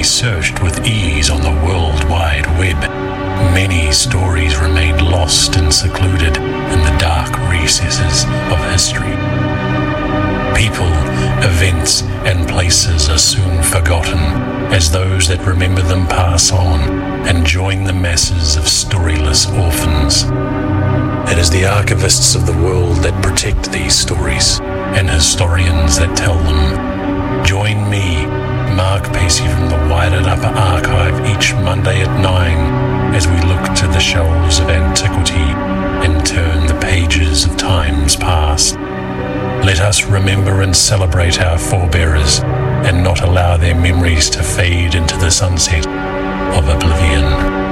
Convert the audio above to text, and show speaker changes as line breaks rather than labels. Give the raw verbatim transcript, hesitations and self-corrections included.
be searched with ease on the World Wide Web, many stories remain lost and secluded in the dark recesses of history. People, events, and places are soon forgotten as those that remember them pass on and join the masses of storyless orphans. It is the archivists of the world that protect these stories and historians that tell them. Join me, Mark Pacey from the Wired Upper Archive each Monday at nine as we look to the shelves of antiquity and turn the pages of times past. Let us remember and celebrate our forebearers and not allow their memories to fade into the sunset of oblivion.